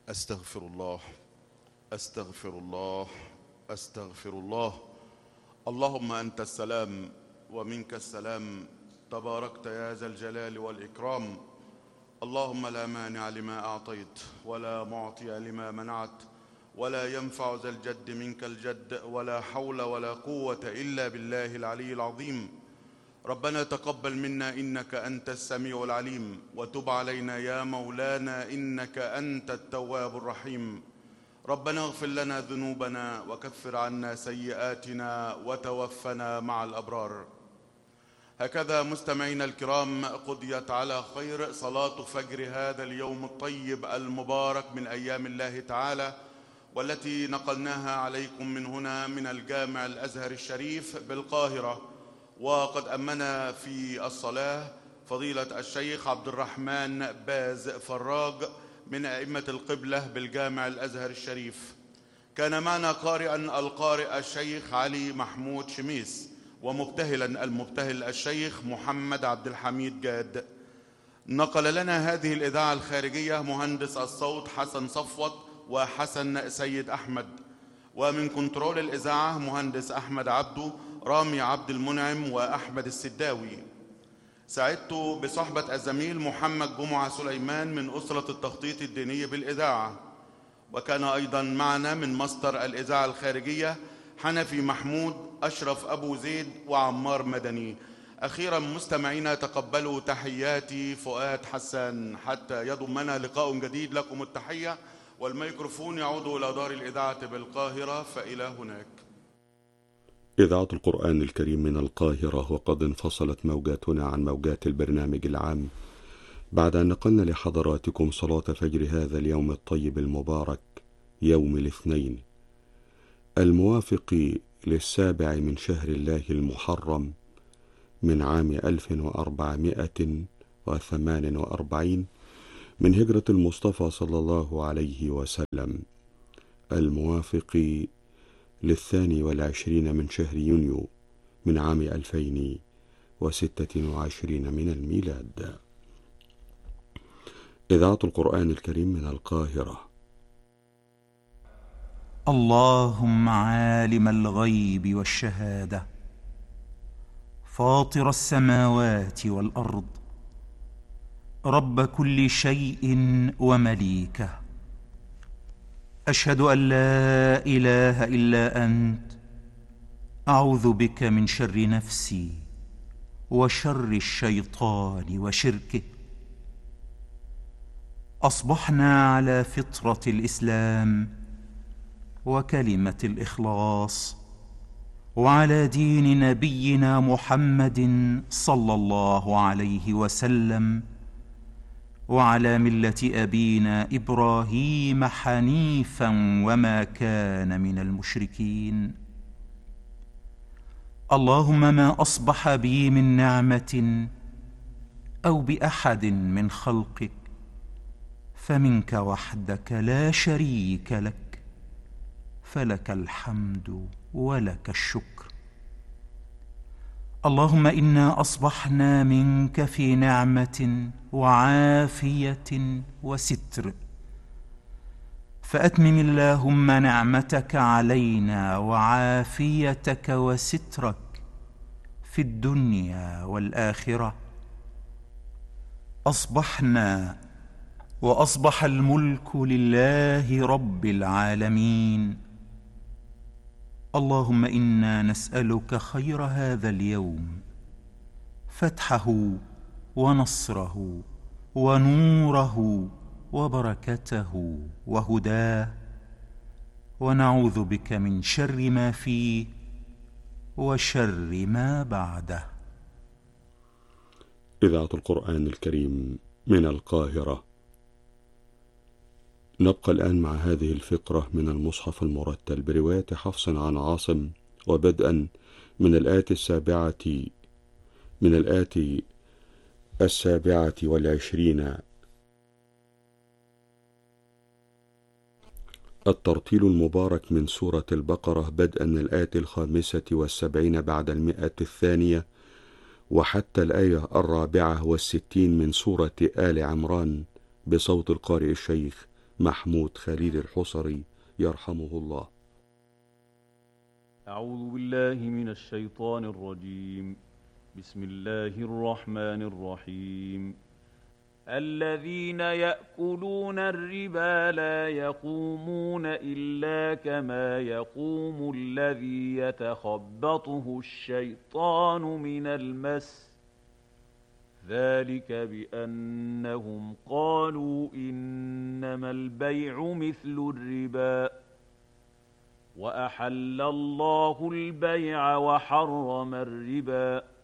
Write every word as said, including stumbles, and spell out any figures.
أستغفر الله أستغفر الله أستغفر الله. اللهم أنت السلام ومنك السلام، تباركت يا ذا الجلال والإكرام. اللهم لا مانع لما أعطيت ولا معطي لما منعت ولا ينفع ذا الجد منك الجد، ولا حول ولا قوة إلا بالله العلي العظيم. ربنا تقبل منا إنك أنت السميع العليم، وتب علينا يا مولانا إنك أنت التواب الرحيم. ربنا اغفر لنا ذنوبنا وكفر عنا سيئاتنا وتوفنا مع الأبرار. هكذا مستمعينا الكرام قضيت على خير صلاة فجر هذا اليوم الطيب المبارك من أيام الله تعالى، والتي نقلناها عليكم من هنا من الجامع الأزهر الشريف بالقاهرة. وقد أمنا في الصلاة فضيلة الشيخ عبد الرحمن باز فراج من أئمة القبلة بالجامع الأزهر الشريف. كان معنا قارئا القارئ الشيخ علي محمود شميس، ومبتهلا المبتهل الشيخ محمد عبد الحميد جاد. نقل لنا هذه الإذاعة الخارجية مهندس الصوت حسن صفوت وحسن سيد أحمد، ومن كنترول الإذاعة مهندس أحمد عبده، رامي عبد المنعم، وأحمد السداوي. سعدت بصحبة الزميل محمد جمعة سليمان من أسرة التخطيط الديني بالإذاعة. وكان أيضا معنا من مصدر الإذاعة الخارجية حنفي محمود، أشرف أبو زيد، وعمار مدني. أخيرا مستمعينا تقبلوا تحياتي فؤاد حسان، حتى يضمنا لقاء جديد لكم التحية، والميكروفون يعود إلى دار الإذاعة بالقاهرة، فإلى هناك. إذاعة القرآن الكريم من القاهرة، وقد انفصلت موجاتنا عن موجات البرنامج العام بعد أن نقلنا لحضراتكم صلاة فجر هذا اليوم الطيب المبارك، يوم الاثنين الموافق للسابع من شهر الله المحرم من عام ألف وأربعمائة وثمان وأربعين من هجرة المصطفى صلى الله عليه وسلم، الموافق للثاني والعشرين من شهر يونيو من عام ألفين وستة وعشرين من الميلاد. إذاعة القرآن الكريم من القاهرة. اللهم عالم الغيب والشهادة، فاطر السماوات والأرض، رب كل شيء ومليكه، أشهد أن لا إله إلا أنت، أعوذ بك من شر نفسي وشر الشيطان وشركه. أصبحنا على فطرة الإسلام وكلمة الإخلاص، وعلى دين نبينا محمد صلى الله عليه وسلم، وعلى ملة أبينا إبراهيم حنيفا وما كان من المشركين. اللهم ما أصبح بي من نعمة أو بأحد من خلقك فمنك وحدك لا شريك لك، فلك الحمد ولك الشكر. اللهم إنا أصبحنا منك في نعمة وعافية وستر، فأتمم اللهم نعمتك علينا وعافيتك وسترك في الدنيا والآخرة. أصبحنا وأصبح الملك لله رب العالمين. اللهم إنا نسألك خير هذا اليوم، فتحه ونصره ونوره وبركته وهداه، ونعوذ بك من شر ما فيه وشر ما بعده. إذاعة القرآن الكريم من القاهرة. نبقى الآن مع هذه الفقرة من المصحف المرتل برواية حفص عن عاصم، وبدءا من الآية السابعة من الآية السابعة والعشرين. الترتيل المبارك من سورة البقرة بدءا من الآية الخامسة والسبعين بعد المئة الثانية وحتى الآية الرابعة والستين من سورة آل عمران، بصوت القارئ الشيخ محمود خليل الحصري يرحمه الله. أعوذ بالله من الشيطان الرجيم. بسم الله الرحمن الرحيم. الذين يأكلون الربا لا يقومون إلا كما يقوم الذي يتخبطه الشيطان من المس، ذلك بأنهم قالوا إنما البيع مثل الربا وأحل الله البيع وحرم الربا